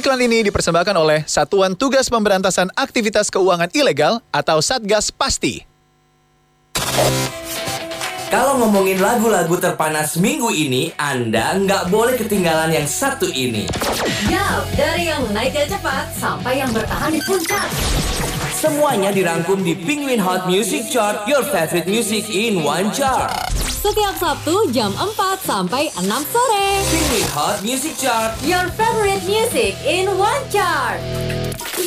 Iklan ini dipersembahkan oleh Satuan Tugas Pemberantasan Aktivitas Keuangan Ilegal atau Satgas Pasti. Kalau ngomongin lagu-lagu terpanas minggu ini, Anda nggak boleh ketinggalan yang satu ini. Yap, dari yang naiknya cepat sampai yang bertahan di puncak. Semuanya dirangkum di Penguin Hot Music Chart, your favorite music in one chart. Setiap Sabtu jam 4 sampai 6 sore. Penguin Hot Music Chart, Your favorite music in one chart.